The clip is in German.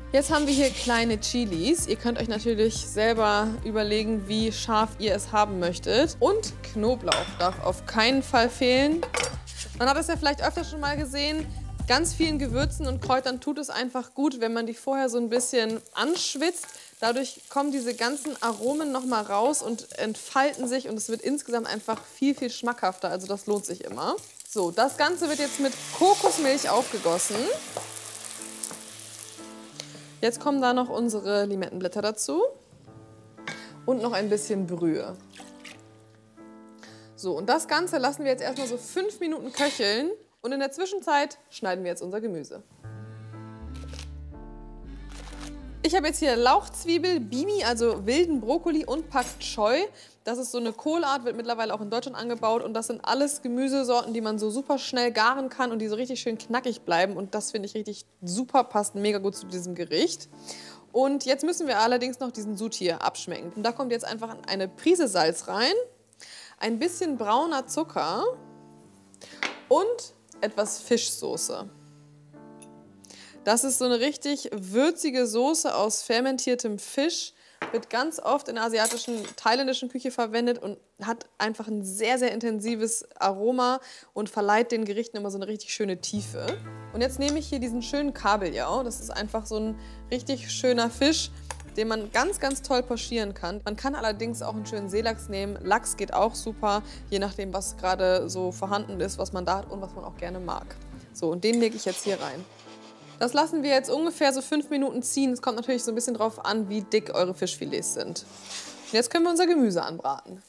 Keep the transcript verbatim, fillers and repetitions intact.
Jetzt haben wir hier kleine Chilis. Ihr könnt euch natürlich selber überlegen, wie scharf ihr es haben möchtet. Und Knoblauch darf auf keinen Fall fehlen. Man hat es ja vielleicht öfter schon mal gesehen. Ganz vielen Gewürzen und Kräutern tut es einfach gut, wenn man die vorher so ein bisschen anschwitzt. Dadurch kommen diese ganzen Aromen noch mal raus und entfalten sich und es wird insgesamt einfach viel, viel schmackhafter. Also das lohnt sich immer. So, das Ganze wird jetzt mit Kokosmilch aufgegossen. Jetzt kommen da noch unsere Limettenblätter dazu und noch ein bisschen Brühe. So, und das Ganze lassen wir jetzt erstmal so fünf Minuten köcheln und in der Zwischenzeit schneiden wir jetzt unser Gemüse. Ich habe jetzt hier Lauchzwiebel, Bimi, also wilden Brokkoli und Pak Choi. Das ist so eine Kohlart, wird mittlerweile auch in Deutschland angebaut. Und das sind alles Gemüsesorten, die man so super schnell garen kann und die so richtig schön knackig bleiben. Und das finde ich richtig super, passt mega gut zu diesem Gericht. Und jetzt müssen wir allerdings noch diesen Sud hier abschmecken. Und da kommt jetzt einfach eine Prise Salz rein, ein bisschen brauner Zucker und etwas Fischsoße. Das ist so eine richtig würzige Soße aus fermentiertem Fisch. Wird ganz oft in der asiatischen, thailändischen Küche verwendet und hat einfach ein sehr, sehr intensives Aroma und verleiht den Gerichten immer so eine richtig schöne Tiefe. Und jetzt nehme ich hier diesen schönen Kabeljau. Das ist einfach so ein richtig schöner Fisch, den man ganz, ganz toll pochieren kann. Man kann allerdings auch einen schönen Seelachs nehmen. Lachs geht auch super, je nachdem, was gerade so vorhanden ist, was man da hat und was man auch gerne mag. So, und den lege ich jetzt hier rein. Das lassen wir jetzt ungefähr so fünf Minuten ziehen. Es kommt natürlich so ein bisschen drauf an, wie dick eure Fischfilets sind. Und jetzt können wir unser Gemüse anbraten.